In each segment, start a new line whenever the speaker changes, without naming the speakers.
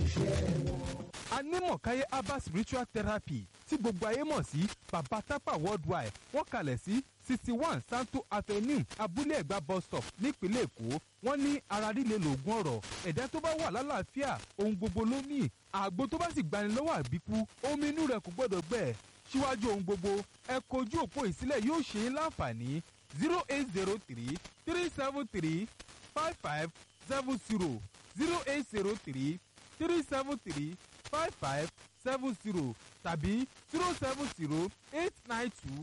Anímọ̀káyé herbal spiritual therapy tí gbogbo ayé mọ̀ sí Baba Tapa worldwide wọ́n kalẹ̀ sí 61 Santo Avenue Abúlé Ẹ̀gbá bus stop nípínlẹ̀ Èkó. Wọ́n ní ara líle lògùn ọ̀rọ̀, ẹ̀dá tó bá wà lálàáfíà ohun gbogbo ló ní. Àgbo tó bá sì gbani lọ́wọ́ àbíkú omi inú rẹ̀ kò gbọ́dọ̀ gbẹ. Síwájú ohun gbogbo ẹ kojú òpó ìsílẹ̀ yóò ṣe é láǹfààní 0803 373 5570 0803 373 5570 tàbí 070 892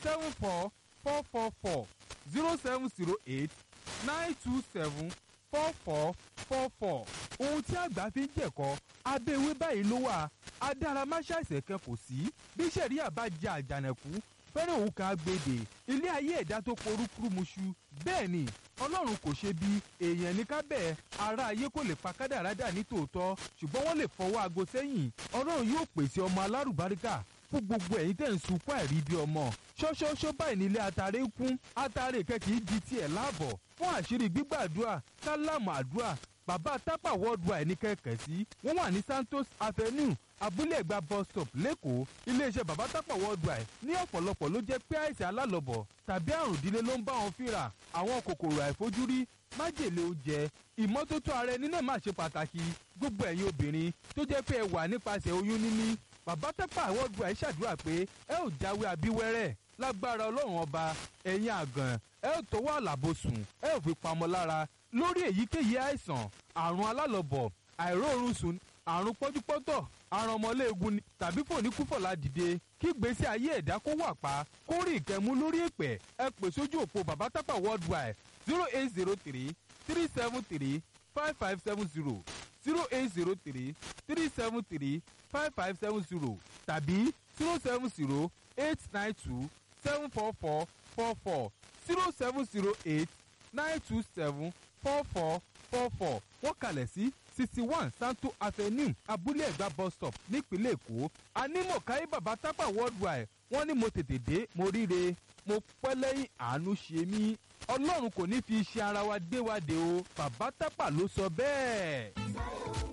74444 0708 927 4444. Ohun tí àgbà fi ń jẹ̀kọ́ abẹ́ ewé báyìí ló wà. Adáramáṣá ìṣẹ̀kẹ́ kò sí. Bí sẹ̀ríà bá jẹ àjànàkú fẹ́ràn òun kan agbèdè. Ilé ayé ẹ̀dá tó porúkúrú muṣu. Bẹ́ẹ̀ ni Ọlọ́run kò ṣe bí èèyàn ní kábẹ́ ara ayé kò lè pa kádàrá dà ní tòótọ́ ṣùgbọ́n wọ́n lè fọwọ́ aago sẹ́yìn. Ọlọ́run yóò pèsè ọmọ alárùbáríkà fún gbogbo ẹ̀yin tẹ̀ ń sunkún àìrí bí ọmọ. ṣọ́ṣọ́ṣọ́ báyìí nílé atare ń kún atare kẹ́kì í di tiẹ̀ láàbọ̀ fún àṣírí gbígbàdúrà kálámù àdúrà Baba Tapa worldwide ní kẹ̀kẹ́ sí. Wọ́n wà ní Santos Avenue Abúlé Ẹ̀gbá bus stop lẹ́kọ̀ọ́. Iléeṣẹ́ Baba Tapa worldwide ní ọ̀pọ̀lọpọ̀ ló jẹ́ pé àìsàn alálọ̀bọ̀ tàbí àrùn ìdílé ló ń bá wọn fínra. Àwọn kòkòrò àìfojúrí májèlé oúnjẹ ìmọ́tótó ara ẹni náà máa ṣe pàtàkì. Gbogbo ẹ̀yin obìnrin tó jẹ́ pé ẹ wà nípasẹ̀ oyún níní Baba Tapa worldwide ṣàdúrà pé ẹ ò jáwé abíwẹ́rẹ́ lágbára Ọlọ́run ọba. Ẹ̀yin àgàn ẹ ò tọwọ́ àlàbòsùn ẹ ò fi pamọ́ lára lórí èyíkéyìí àìsàn àrùn alálọ̀bọ̀ àìróorun sùn àrùn pọ́júpọ́tọ̀ àrùn ọmọléegun tàbí fòníkúfọ̀lá dìde kí gbèsè ayé ẹ̀dá kó wà pa kó rí ìkẹ́mú lórí èpẹ̀ ẹ pè sójú òpó Baba Tapa worldwide 0803 373 5570 0803 373 5570 tàbí 070 892 74444 0708 927 4444. Wọ́n kalẹ̀ sí 61 Santo Avenue Abúlé Ẹ̀gbá bus stop nípínlẹ̀ Èkó. Anímọ̀káyé Baba Tapa worldwide wọ́n ní mo tètè dé mo ríre mo pẹ́ lẹ́yìn àánú ṣe mí. Ọlọ́run kò ní fi iṣẹ́ ara wa dé wa dé o. Baba Tapa ló sọ bẹ́ẹ̀.